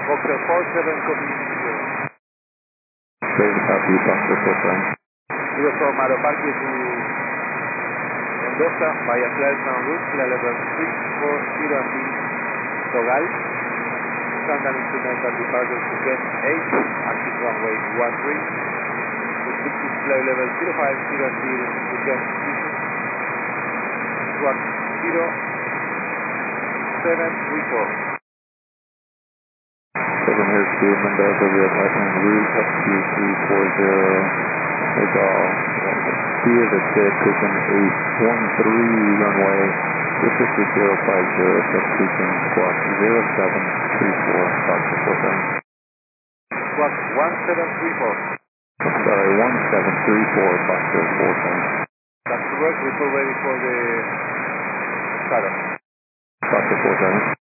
Foxtrot 47, copy 0. Very happy, Foxtrot 47. Zero from Maro Parque to Mendoza via Flairtown route, flight level 340 and Dogal. Standard instrumental departure to Ken 8, active runway 13. Restricted flight level 0500 to Ken 1034. 7 here to Mendoza, we have Lightning route up to 340. Take off. Speed of the 6, cushion 813 runway. Restricted 050, substitution squawk 0734, Foxtrot 47. Squawk 1734. Sorry, 1734, Foxtrot 47. That's correct, we're ready for the start. Foxtrot 47.